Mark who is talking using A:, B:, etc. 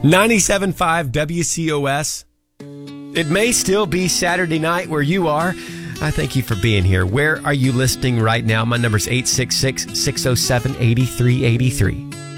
A: 97.5 WCOS. It may still be Saturday night where you are. I thank you for being here. Where are you listening right now? My number's 866-607-8383.